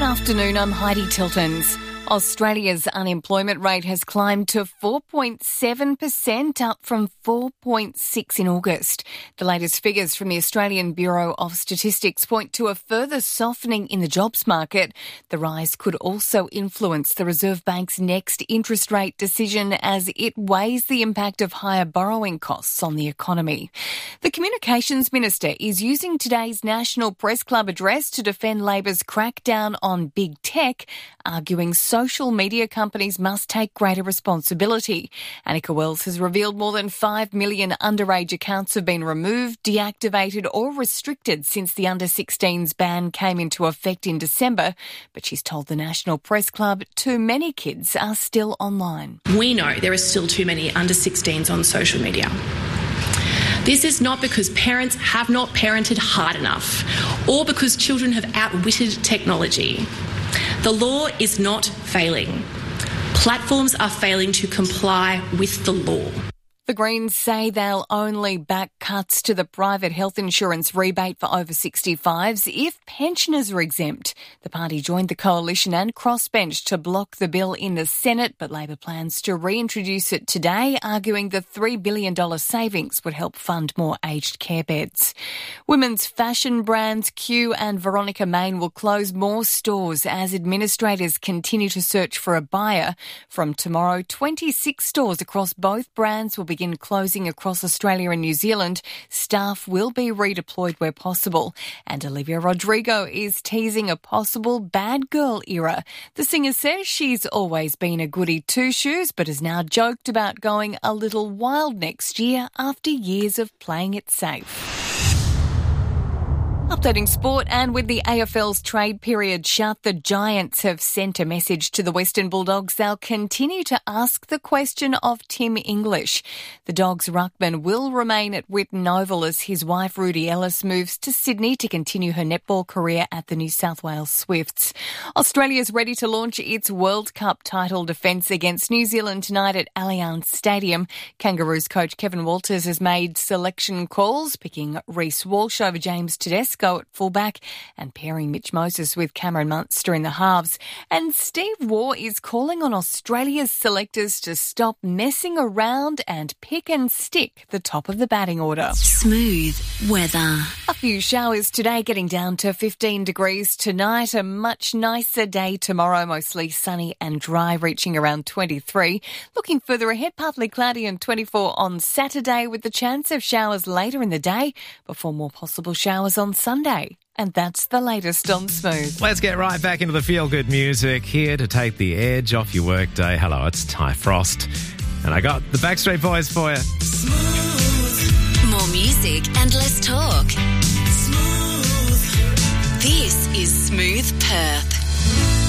afternoon, I'm Heidi Tiltons. Australia's unemployment rate has climbed to 4.7%, up from 4.6% in August. The latest figures from the Australian Bureau of Statistics point to a further softening in the jobs market. The rise could also influence the Reserve Bank's next interest rate decision as it weighs the impact of higher borrowing costs on the economy. The Communications Minister is using today's National Press Club address to defend Labor's crackdown on big tech, arguing social media companies must take greater responsibility. Annika Wells has revealed more than 5 million underage accounts have been removed, deactivated or restricted since the under-16s ban came into effect in December. But she's told the National Press Club too many kids are still online. We know there are still too many under-16s on social media. This is not because parents have not parented hard enough or because children have outwitted technology. The law is not failing. Platforms are failing to comply with the law. The Greens say they'll only back cuts to the private health insurance rebate for over 65s if pensioners are exempt. The party joined the coalition and crossbench to block the bill in the Senate, but Labor plans to reintroduce it today, arguing the $3 billion savings would help fund more aged care beds. Women's fashion brands Q and Veronica Main will close more stores as administrators continue to search for a buyer. From tomorrow, 26 stores across both brands will begin closing across Australia and New Zealand. Staff will be redeployed where possible. And Olivia Rodrigo is teasing a possible bad girl era. The singer says she's always been a goody two-shoes, but has now joked about going a little wild next year after years of playing it safe. Updating sport, and with the AFL's trade period shut, the Giants have sent a message to the Western Bulldogs. They'll continue to ask the question of Tim English. The Dogs' ruckman will remain at Whitten Oval as his wife Rudy Ellis moves to Sydney to continue her netball career at the New South Wales Swifts. Australia's ready to launch its World Cup title defence against New Zealand tonight at Allianz Stadium. Kangaroos coach Kevin Walters has made selection calls, picking Reece Walsh over James Tedesco at fullback and pairing Mitch Moses with Cameron Munster in the halves. And Steve Waugh is calling on Australia's selectors to stop messing around and pick and stick the top of the batting order. Smooth weather. A few showers today, getting down to 15 degrees tonight. A much nicer day tomorrow, mostly sunny and dry, reaching around 23. Looking further ahead, partly cloudy and 24 on Saturday, with the chance of showers later in the day before more possible showers on Sunday. And that's the latest on Smooth. Let's get right back into the feel-good music. Here to take the edge off your workday. Hello, it's Ty Frost. And I got the Backstreet Boys for you. Smooth. More music and less talk. Smooth. This is Smooth Perth.